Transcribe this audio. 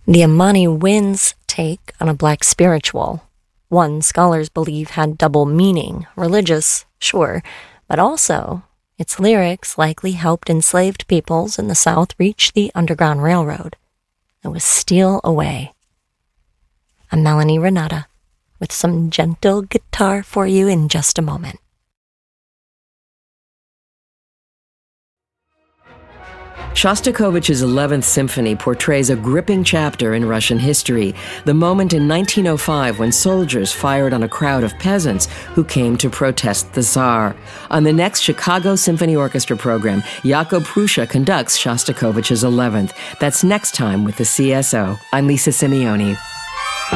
The Amani Winds take on a black spiritual. One, scholars believe had double meaning, religious, sure, but also its lyrics likely helped enslaved peoples in the South reach the Underground Railroad. It was Steal Away. I'm Melanie Renata with some gentle guitar for you in just a moment. Shostakovich's 11th Symphony portrays a gripping chapter in Russian history, the moment in 1905 when soldiers fired on a crowd of peasants who came to protest the Tsar. On the next Chicago Symphony Orchestra program, Jakub Prussia conducts Shostakovich's 11th. That's next time with the CSO. I'm Lisa Simeoni.